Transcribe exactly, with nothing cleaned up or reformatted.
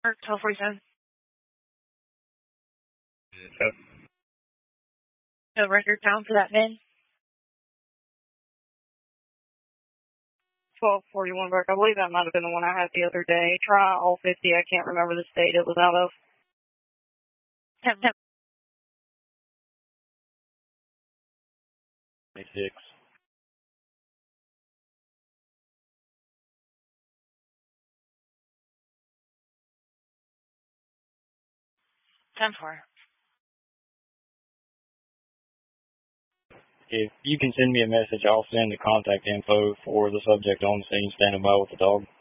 twelve forty-seven. Yep. No record found for that man. twelve forty-one Burke. I believe that might have been the one I had the other day. Try all fifty. I can't remember the state it was out of. ten, ten. twenty-six. ten four. If you can send me a message, I'll send the contact info for the subject on the scene standing by with the dog.